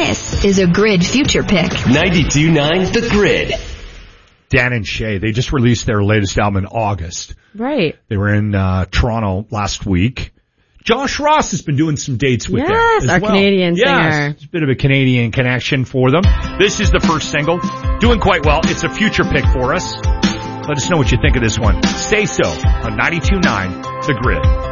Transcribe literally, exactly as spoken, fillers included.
This is a Grid Future Pick. ninety-two point nine The Grid. Dan and Shay, they just released their latest album in August. Right. They were in uh, Toronto last week. Josh Ross has been doing some dates with yes, them. Yes, our well. Canadian yes, singer. It's a bit of a Canadian connection for them. This is the first single. Doing quite well. It's a future pick for us. Let us know what you think of this one. Say So on ninety-two point nine The Grid.